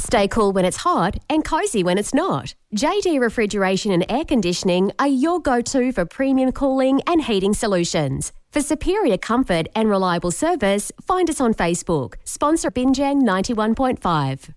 Stay cool when it's hot and cosy when it's not. JD Refrigeration and Air Conditioning are your go-to for premium cooling and heating solutions. For superior comfort and reliable service, find us on Facebook. Sponsor Binjang 91.5.